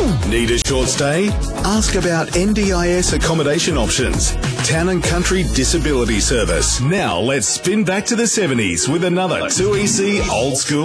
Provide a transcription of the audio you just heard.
Need a short stay? Ask about NDIS accommodation options. Town and Country Disability Service. Now let's spin back to the 70s with another 2EC Old School